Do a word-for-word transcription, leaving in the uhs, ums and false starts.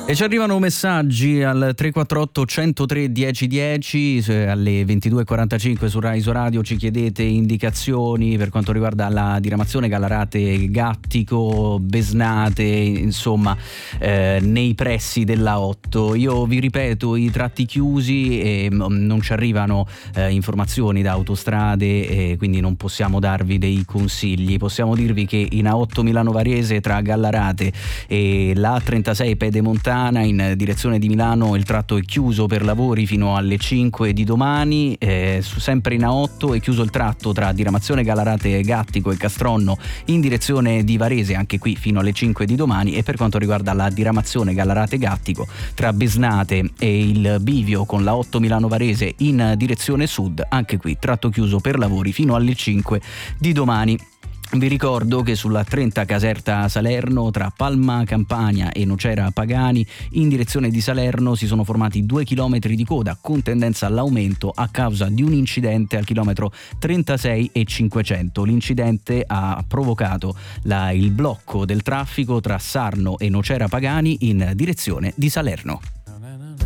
E ci arrivano messaggi al tre quattro otto uno zero tre uno zero uno zero, alle ventidue e quarantacinque su Rai Radio ci chiedete indicazioni per quanto riguarda la diramazione Gallarate Gattico, Besnate, insomma eh, nei pressi della otto. Io vi ripeto, i tratti chiusi e non ci arrivano eh, informazioni da Autostrade e quindi non possiamo darvi dei consigli. Possiamo dirvi che in A otto Milano Varese tra Gallarate e la A trentasei Pedemontana in direzione di Milano il tratto è chiuso per lavori fino alle cinque di domani, eh, sempre in A otto è chiuso il tratto tra diramazione Gallarate Gattico e Castronno in direzione di Varese, anche qui fino alle cinque di domani. E per quanto riguarda la diramazione Gallarate Gattico tra Besnate e il bivio con la otto Milano Varese in direzione sud, anche qui tratto chiuso per lavori fino alle cinque di domani. Vi ricordo che sulla trenta Caserta Salerno tra Palma Campania e Nocera Pagani in direzione di Salerno si sono formati due chilometri di coda con tendenza all'aumento a causa di un incidente al chilometro trentasei e cinquecento. L'incidente ha provocato la, il blocco del traffico tra Sarno e Nocera Pagani in direzione di Salerno.